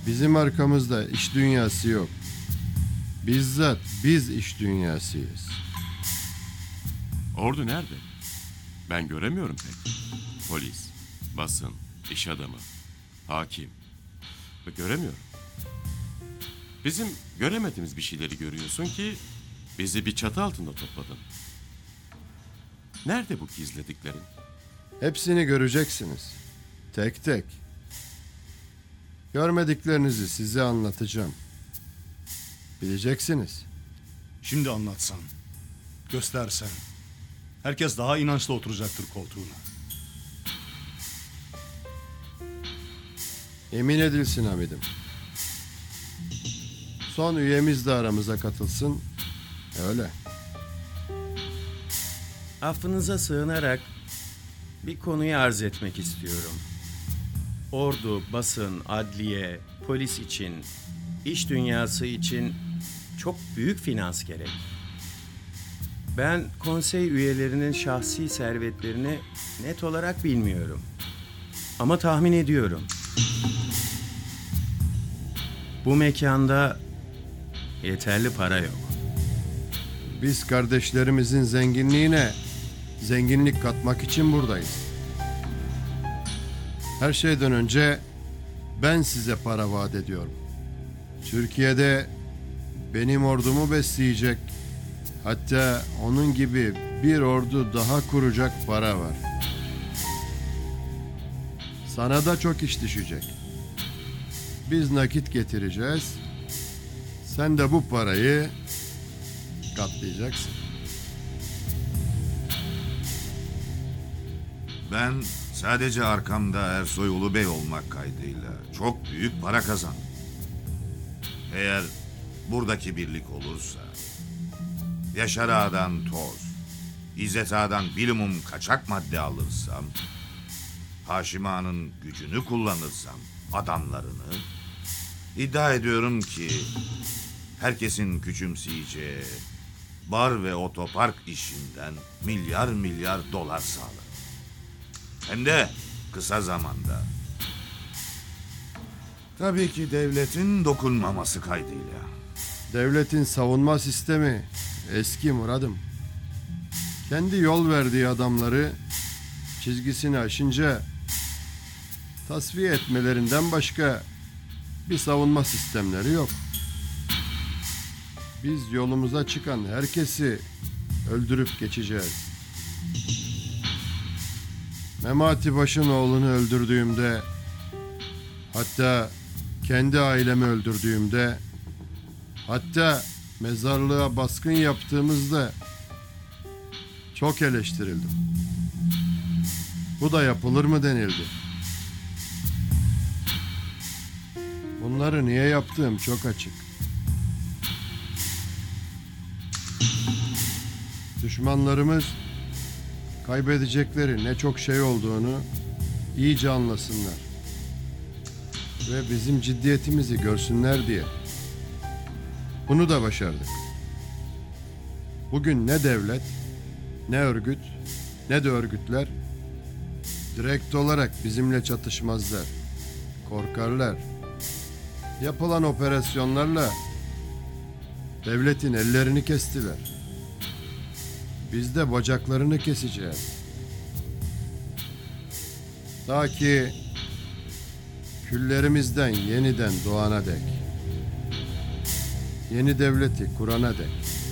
Bizim arkamızda iş dünyası yok. Bizzat biz iş dünyasıyız. Ordu nerede? Ben göremiyorum pek. Polis, basın, iş adamı, hakim. Göremiyorum. Bizim göremediğimiz bir şeyleri görüyorsun ki bizi bir çatı altında topladın. Nerede bu gizlediklerin? Hepsini göreceksiniz. Tek tek. Görmediklerinizi size anlatacağım. Bileceksiniz. Şimdi anlatsan, göstersen, herkes daha inançlı oturacaktır koltuğuna. Emin edilsin Hamid'im. Son üyemiz de aramıza katılsın. Öyle. Affınıza sığınarak bir konuyu arz etmek istiyorum. Ordu, basın, adliye, polis için, iş dünyası için çok büyük finans gerek. Ben konsey üyelerinin şahsi servetlerini net olarak bilmiyorum. Ama tahmin ediyorum. Bu mekanda yeterli para yok. Biz kardeşlerimizin zenginliğine zenginlik katmak için buradayız. Her şeyden önce ben size para vaat ediyorum. Türkiye'de benim ordumu besleyecek, hatta onun gibi bir ordu daha kuracak para var. Sana da çok iş düşecek. Biz nakit getireceğiz. Sen de bu parayı katlayacaksın. Ben sadece arkamda Ersoy Ulubey olmak kaydıyla çok büyük para kazandım. Eğer buradaki birlik olursa, Yaşar Ağa'dan toz, İzzet Ağa'dan bilimum kaçak madde alırsam, Haşim Ağa'nın gücünü kullanırsam, adamlarını, iddia ediyorum ki herkesin küçümseyeceği bar ve otopark işinden milyar milyar dolar sağlarım. Hem de kısa zamanda. Tabii ki devletin dokunmaması kaydıyla. Devletin savunma sistemi eski Murad'ım. Kendi yol verdiği adamları çizgisini aşınca tasfiye etmelerinden başka bir savunma sistemleri yok. Biz yolumuza çıkan herkesi öldürüp geçeceğiz. Memati Baş'ın oğlunu öldürdüğümde, hatta kendi ailemi öldürdüğümde, hatta mezarlığa baskın yaptığımızda çok eleştirildim. Bu da yapılır mı denildi. Bunları niye yaptığım çok açık. Düşmanlarımız kaybedecekleri ne çok şey olduğunu iyice anlasınlar ve bizim ciddiyetimizi görsünler diye. Bunu da başardık. Bugün ne devlet, ne örgüt, ne de örgütler direkt olarak bizimle çatışmazlar. Korkarlar. Yapılan operasyonlarla devletin ellerini kestiler. Biz de bacaklarını keseceğiz. Ta ki küllerimizden yeniden doğana dek. Yeni devleti kurana dek.